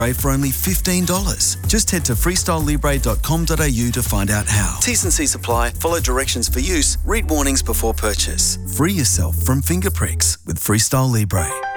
for only $15. Just head to freestylelibre.com.au to find out how. T's and C's apply. Follow directions for use. Read warnings before purchase. Free yourself from finger pricks with Freestyle Libre.